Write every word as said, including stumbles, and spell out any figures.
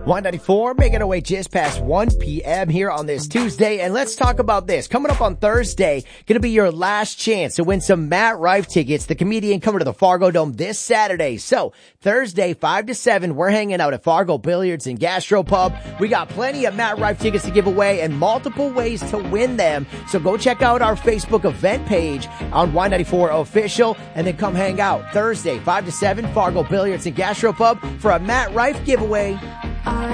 one ninety-four, making our way just past one p.m. here on this Tuesday. And let's talk about this. Coming up on Thursday, going to be your last chance to win some Matt Rife tickets. The comedian coming to the Fargo Dome this Saturday. So Thursday, five to seven, we're hanging out at Fargo Billiards and Gastropub. We got plenty of Matt Rife tickets to give away and multiple ways to win them. So go check out our Facebook event page on Y ninety-four Official and then come hang out Thursday, five to seven, Fargo Billiards and Gastropub for a Matt Rife giveaway.